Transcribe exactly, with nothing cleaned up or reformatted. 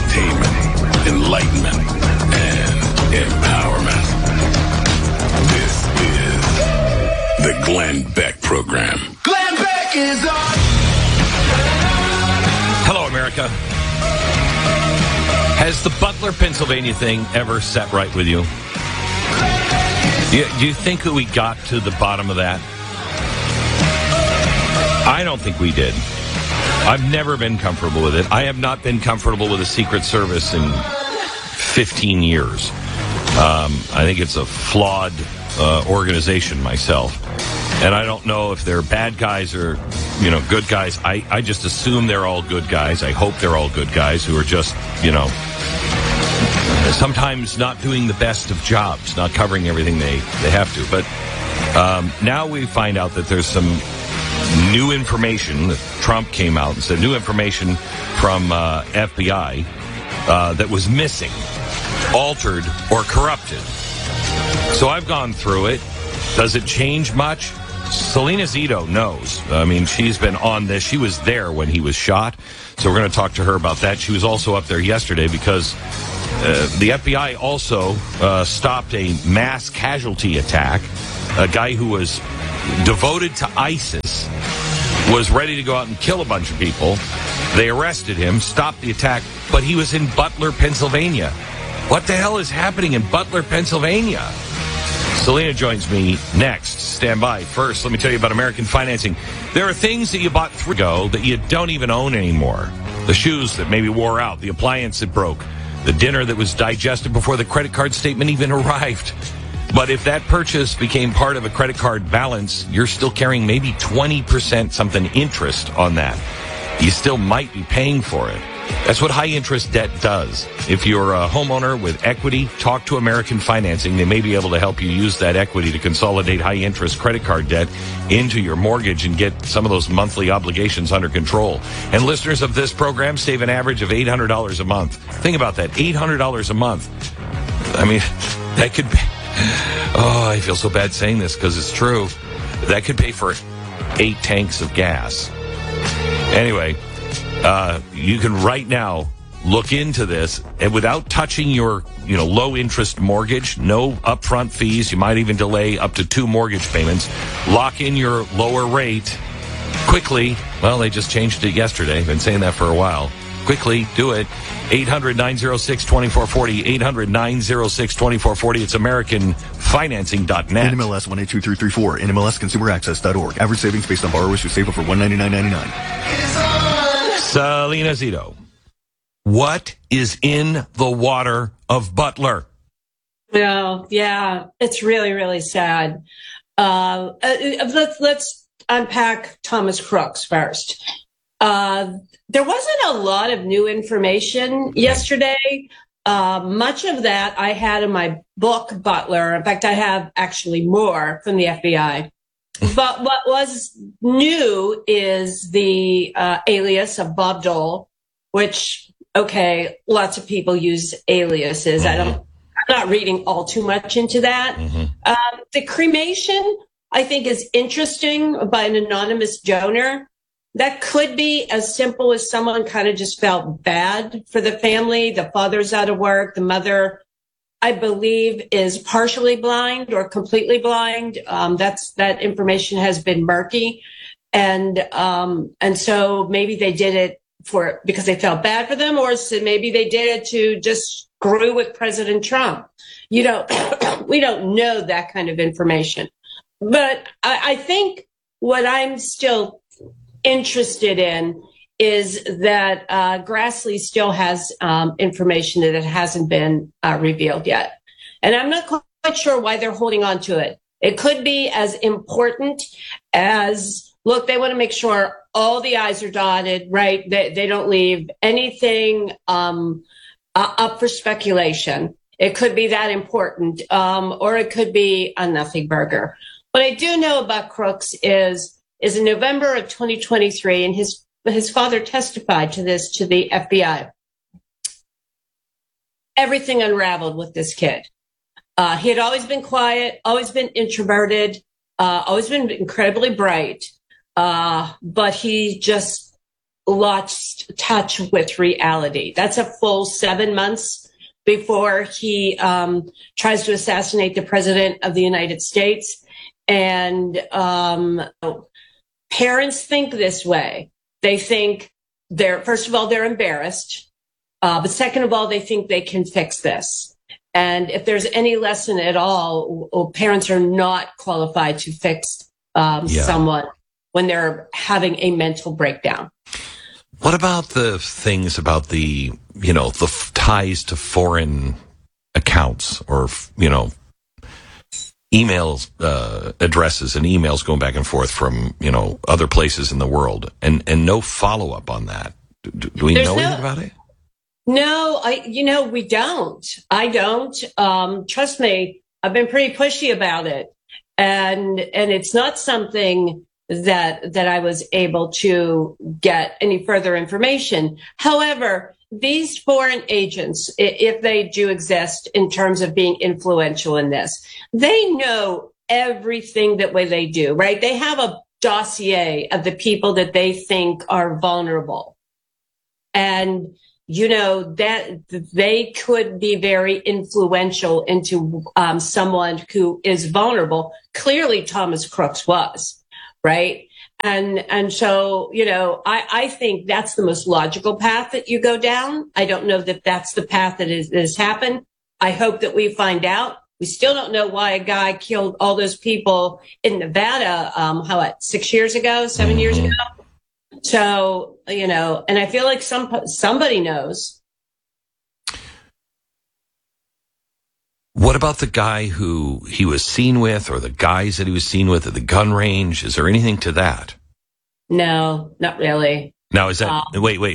entertainment, enlightenment, and empowerment. This is the Glenn Beck Program. Glenn Beck is on. Hello, America. Has the Butler, Pennsylvania thing ever sat right with you? Do you, do you think that we got to the bottom of that? I don't think we did. I've never been comfortable with it. I have not been comfortable with the Secret Service in fifteen years. Um, I think it's a flawed uh, organization myself. And I don't know if they're bad guys or, you know, good guys. I, I just assume they're all good guys. I hope they're all good guys who are just, you know, sometimes not doing the best of jobs, not covering everything they, they have to. But um, now we find out that there's some new information that Trump came out and said, new information from uh, F B I uh, that was missing, altered, or corrupted. So I've gone through it. Does it change much? Selena Zito knows. I mean, she's been on this. She was there when he was shot. So we're going to talk to her about that. She was also up there yesterday because uh, the F B I also uh, stopped a mass casualty attack. A guy who was devoted to ISIS was ready to go out and kill a bunch of people. They arrested him, stopped the attack, but he was in Butler, Pennsylvania. What the hell is happening in Butler, Pennsylvania? Selena joins me next. Stand by. First, let me tell you about American Financing. There are things that you bought three ago that you don't even own anymore. The shoes that maybe wore out, the appliance that broke, the dinner that was digested before the credit card statement even arrived. But if that purchase became part of a credit card balance, you're still carrying maybe twenty percent something interest on that. You still might be paying for it. That's what high-interest debt does. If you're a homeowner with equity, talk to American Financing. They may be able to help you use that equity to consolidate high-interest credit card debt into your mortgage and get some of those monthly obligations under control. And listeners of this program save an average of eight hundred dollars a month. Think about that, eight hundred dollars a month. I mean, that could be... Oh, I feel so bad saying this because it's true. That could pay for eight tanks of gas. Anyway... Uh, you can right now look into this and without touching your, you know, low interest mortgage, no upfront fees. You might even delay up to two mortgage payments. Lock in your lower rate quickly. Well, they just changed it yesterday. Been saying that for a while. Quickly do it. eight hundred, nine oh six, two four four oh. eight hundred, nine oh six, two four four oh. It's American Financing dot net. N M L S one eight two three three four. N M L S consumer access dot org. Average savings based on borrowers who save over one ninety-nine ninety-nine. Selena Zito, what is in the water of Butler? Well, yeah, it's really, really sad. Uh, let's let's unpack Thomas Crooks first. Uh, there wasn't a lot of new information yesterday. Uh, much of that I had in my book, Butler. In fact, I have actually more from the F B I. But what was new is the uh, alias of Bob Dole, which, okay, lots of people use aliases. Mm-hmm. I don't, I'm not reading all too much into that. Mm-hmm. Um, the cremation, I think, is interesting by an anonymous donor. That could be as simple as someone kind of just felt bad for the family. The father's out of work. The mother, I believe, is partially blind or completely blind. Um, that's that information has been murky, and um, and so maybe they did it for because they felt bad for them, or so maybe they did it to just screw with President Trump. You don't, we don't know that kind of information, but I, I think what I'm still interested in is that uh, Grassley still has um, information that it hasn't been uh, revealed yet. And I'm not quite sure why they're holding on to it. It could be as important as, look, they want to make sure all the I's are dotted, right? They, they don't leave anything um, uh, up for speculation. It could be that important, um, or it could be a nothing burger. What I do know about Crooks is, is in November of twenty twenty-three, and his his father testified to this to the F B I. Everything unraveled with this kid. Uh, he had always been quiet, always been introverted, uh, always been incredibly bright, uh, but he just lost touch with reality. That's a full seven months before he um, tries to assassinate the president of the United States. And um, parents think this way. They think they're, first of all, they're embarrassed. Uh, but second of all, they think they can fix this. And if there's any lesson at all, parents are not qualified to fix um, yeah. someone when they're having a mental breakdown. What about the things about the, you know, the f- ties to foreign accounts or, you know, emails, uh, addresses and emails going back and forth from, you know, other places in the world and, and no follow up on that? Do, do we There's know no, anything about it? No, I, you know, we don't. I don't. Um, trust me, I've been pretty pushy about it. And, and it's not something that, that I was able to get any further information. However, these foreign agents, if they do exist in terms of being influential in this, they know everything that way they do, right? They have a dossier of the people that they think are vulnerable. And, you know, that they could be very influential into um, someone who is vulnerable. Clearly, Thomas Crooks was. Right. And, and so, you know, I, I think that's the most logical path that you go down. I don't know that that's the path that, is, that has happened. I hope that we find out. We still don't know why a guy killed all those people in Nevada, um, how, what, six years ago, seven years ago. So, you know, and I feel like some, somebody knows. What about the guy who he was seen with or the guys that he was seen with at the gun range? Is there anything to that? No, not really. Now, is that, um, wait, wait,